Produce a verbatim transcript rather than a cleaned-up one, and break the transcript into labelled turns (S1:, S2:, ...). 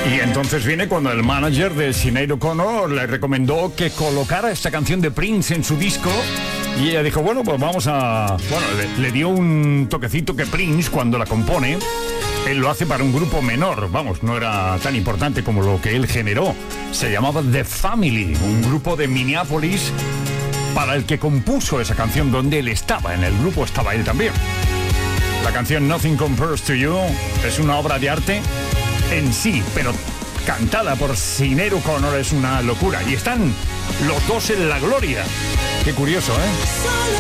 S1: Y entonces viene cuando el manager de Sinéad O'Connor le recomendó que colocara esta canción de Prince en su disco. Y ella dijo, bueno, pues vamos a... Bueno, le, le dio un toquecito que Prince, cuando la compone, él lo hace para un grupo menor. Vamos, no era tan importante como lo que él generó. Se llamaba The Family, un grupo de Minneapolis para el que compuso esa canción, donde él estaba. En el grupo estaba él también. La canción Nothing Compares to You es una obra de arte en sí, pero cantada por Sinéad O'Connor es una locura. Y están los dos en la gloria. Qué curioso, ¿eh?